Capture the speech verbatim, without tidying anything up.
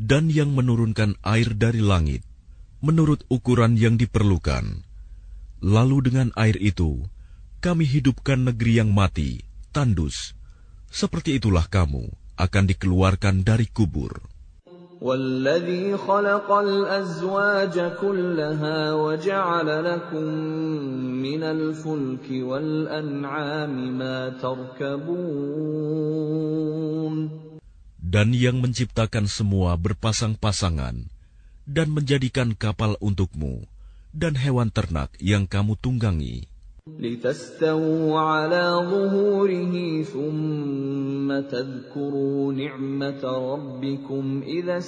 dan yang menurunkan air dari langit menurut ukuran yang diperlukan. Lalu dengan air itu kami hidupkan negeri yang mati, tandus. Seperti itulah kamu akan dikeluarkan dari kubur. وَالَّذِي خَلَقَ الْأَزْوَاجَ كُلَّهَا وَجَعَلَ لَكُم مِّنَ الْفُلْكِ وَالْأَنْعَامِ مَا تَرْكَبُونَ. Dan yang menciptakan semua berpasang-pasangan dan menjadikan kapal untukmu dan hewan ternak yang kamu tunggangi. لِتَسْتَوُوا عَلَى ظُهُورِهِ ثُمَّ تَذْكُرُوا نِعْمَةَ رَبِّكُمْ إِذَا